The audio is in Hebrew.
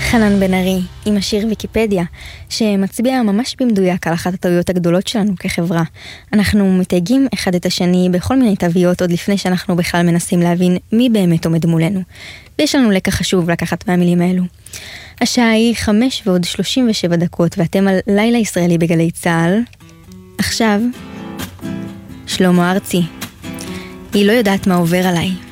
חנן בן ארי, עם השיר ויקיפדיה, שמצביע ממש במדויק על אחת הטעויות הגדולות שלנו כחברה. אנחנו מתייגים אחד את השני בכל מיני תוויות עוד לפני שאנחנו בכלל מנסים להבין מי באמת עומד מולנו. ויש לנו לקח חשוב לקחת מהמילים האלו. השעה היא 5:37, ואתם על לילה ישראלי בגלי צהל. עכשיו, שלמה ארצי. היא לא יודעת מה עובר עליי.